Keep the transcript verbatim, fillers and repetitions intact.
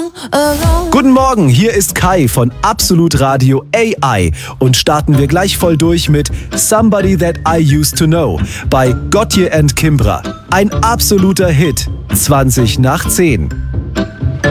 Guten Morgen, hier ist Kai von Absolut Radio A I und starten wir gleich voll durch mit Somebody That I Used to Know bei Gotye and Kimbra. Ein absoluter Hit, zwanzig nach zehn.